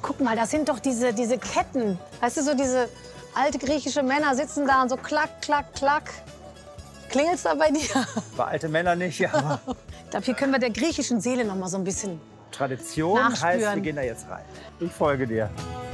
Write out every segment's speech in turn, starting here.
guck mal, das sind doch diese Ketten. Weißt du, so diese alte griechische Männer sitzen da und so klack, klack, klack. Klingelt's da bei dir? Bei alte Männer nicht, aber Ich glaube, hier können wir der griechischen Seele noch mal so ein bisschen Tradition heißt, nachspüren. wir gehen da jetzt rein. Ich folge dir.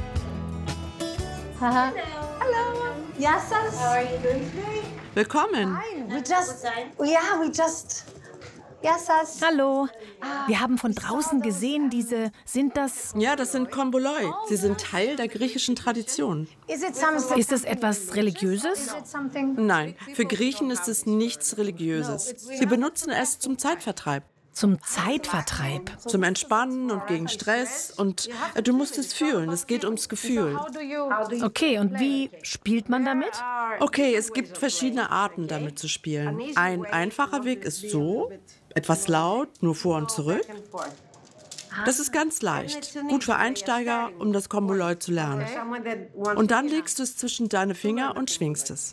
Haha. Hallo. Yassas. Willkommen. We just. Yassas. Hallo. Wir haben von draußen gesehen, sind das... Ja, das sind Komboloi. Sie sind Teil der griechischen Tradition. Ist es etwas Religiöses? Nein, für Griechen ist es nichts Religiöses. Sie benutzen es zum Zeitvertreib. Zum Zeitvertreib. Zum Entspannen und gegen Stress. Und du musst es fühlen. Es geht ums Gefühl. Okay, und wie spielt man damit? Okay, es gibt verschiedene Arten, damit zu spielen. Ein einfacher Weg ist so, etwas laut, nur vor und zurück. Das ist ganz leicht, gut für Einsteiger, um das Komboloi zu lernen. Und dann legst du es zwischen deine Finger und schwingst es.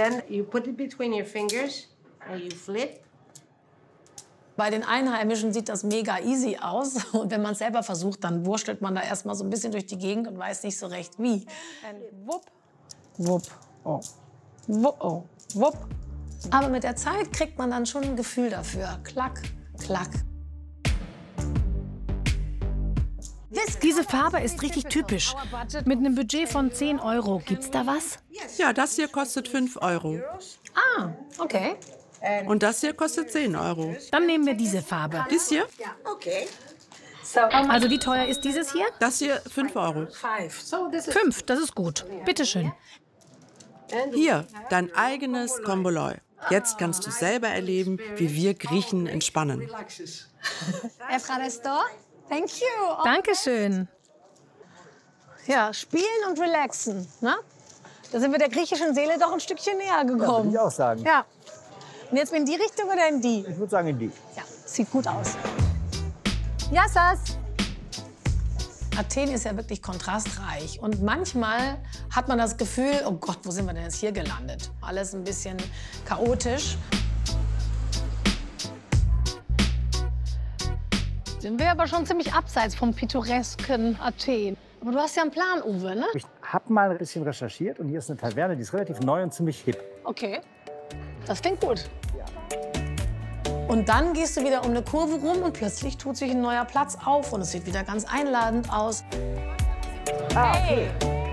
Bei den Einheimischen sieht das mega easy aus. Und wenn man es selber versucht, dann wurstelt man da erstmal so ein bisschen durch die Gegend und weiß nicht so recht wie. Wupp, wupp, oh. Wupp, oh, wupp. Aber mit der Zeit kriegt man dann schon ein Gefühl dafür. Klack, klack. Diese Farbe ist richtig typisch. Mit einem Budget von 10 €. Gibt's da was? Ja, das hier kostet 5 €. Ah, okay. Und das hier kostet 10 €. Dann nehmen wir diese Farbe. Dies hier? Also wie teuer ist dieses hier? Das hier 5 €. 5, das ist gut. Bitteschön. Hier, dein eigenes Komboloi. Jetzt kannst du selber erleben, wie wir Griechen entspannen. Efradesto, thank you. Dankeschön. Ja, spielen und relaxen. Ne? Da sind wir der griechischen Seele doch ein Stückchen näher Ja, würde gekommen. ich auch sagen. Ja. Und jetzt in die Richtung oder in die? Ich würde sagen in die. Ja, sieht gut aus. Yassas! Athen ist ja wirklich kontrastreich. Und manchmal hat man das Gefühl, oh Gott, wo sind wir denn jetzt hier gelandet? Alles ein bisschen chaotisch. Sind wir aber schon ziemlich abseits vom pittoresken Athen. Aber du hast ja einen Plan, Uwe, ne? Ich habe mal ein bisschen recherchiert und hier ist eine Taverne, die ist relativ neu und ziemlich hip. Okay, das klingt gut. Und dann gehst du wieder um eine Kurve rum und plötzlich tut sich ein neuer Platz auf und es sieht wieder ganz einladend aus. Ah, okay.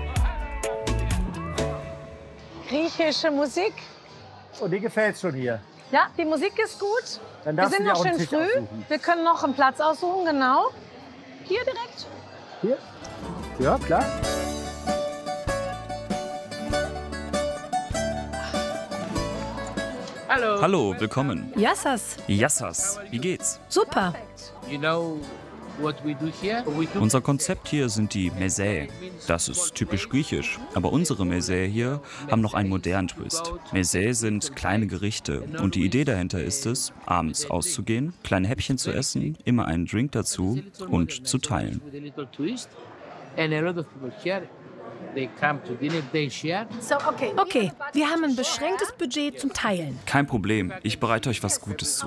Griechische Musik. Und dir gefällt's schon hier. Ja, die Musik ist gut. Dann Wir darfst sind du dir noch auch einen schön Tisch früh. aussuchen. Wir können noch einen Platz aussuchen, genau. Hier direkt. Hier? Ja, klar. Hallo, willkommen. Yassas. Yassas, wie geht's? Super. Unser Konzept hier sind die Mezäe. Das ist typisch griechisch. Aber unsere Mezäe hier haben noch einen modernen Twist. Mezäe sind kleine Gerichte. Und die Idee dahinter ist es, abends auszugehen, kleine Häppchen zu essen, immer einen Drink dazu und zu teilen. Okay, wir haben ein beschränktes Budget zum Teilen. Kein Problem, ich bereite euch was Gutes zu.